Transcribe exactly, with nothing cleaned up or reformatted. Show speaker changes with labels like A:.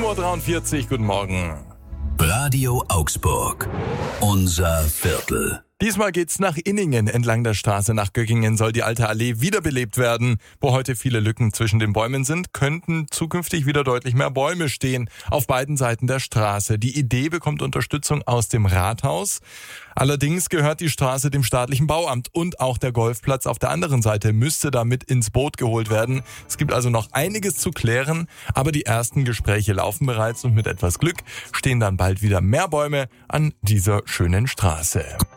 A: Uhr dreiundvierzig, guten Morgen.
B: Radio Augsburg. Unser Viertel.
A: Diesmal geht's nach Inningen. Entlang der Straße nach Göggingen soll die alte Allee wiederbelebt werden. Wo heute viele Lücken zwischen den Bäumen sind, könnten zukünftig wieder deutlich mehr Bäume stehen. Auf beiden Seiten der Straße. Die Idee bekommt Unterstützung aus dem Rathaus. Allerdings gehört die Straße dem staatlichen Bauamt und auch der Golfplatz auf der anderen Seite müsste damit ins Boot geholt werden. Es gibt also noch einiges zu klären, aber die ersten Gespräche laufen bereits und mit etwas Glück stehen dann bald wieder mehr Bäume an dieser schönen Straße.